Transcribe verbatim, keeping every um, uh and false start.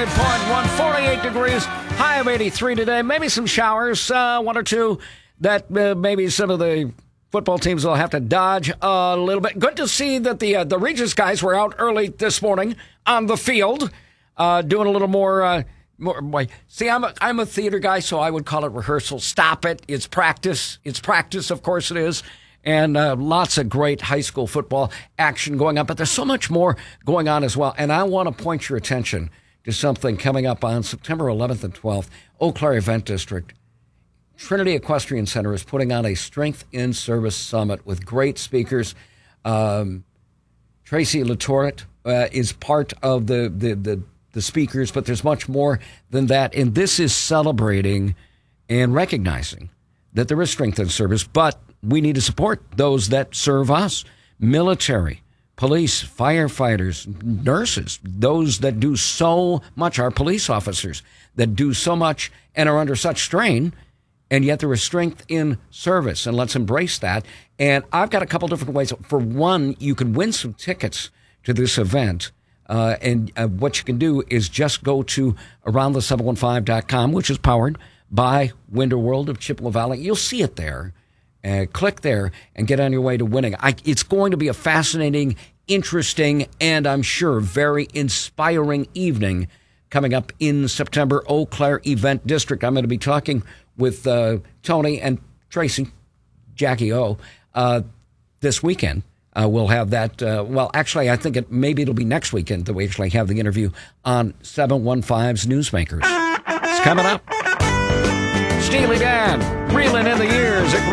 eight point one, forty-eight degrees, high of eighty-three today. Maybe some showers, uh, one or two that uh, maybe some of the football teams will have to dodge a little bit. Good to see that the uh, the Regis guys were out early this morning on the field, uh, doing a little more. Uh, more boy. See, I'm a, I'm a theater guy, so I would call it rehearsal. Stop it. It's practice. It's practice, of course it is. And uh, lots of great high school football action going on. But there's so much more going on as well. And I want to point your attention to something coming up on September eleventh and twelfth. Eau Claire Event District. Trinity Equestrian Center is putting on a Strength in Service Summit with great speakers. Um, Tracy Latourette uh, is part of the, the, the, the speakers, but there's much more than that. And this is celebrating and recognizing that there is strength in service, but we need to support those that serve us. Military, police, firefighters, nurses, those that do so much, our police officers that do so much and are under such strain, and yet there is strength in service, and let's embrace that. And I've got a couple different ways. For one, you can win some tickets to this event, uh, and uh, what you can do is just go to around the seven one five dot com, which is powered by Winter World of Chippewa Valley. You'll see it there. Uh, click there and get on your way to winning. I, it's going to be a fascinating, interesting, and I'm sure very inspiring evening coming up in September, Eau Claire Event District. I'm going to be talking with uh, Tony and Tracy, Jackie O, uh, this weekend. Uh, we'll have that. Uh, well, actually, I think it maybe it'll be next weekend that we actually have the interview on seven one five's Newsmakers. It's coming up. Steely Dan, reeling in the years.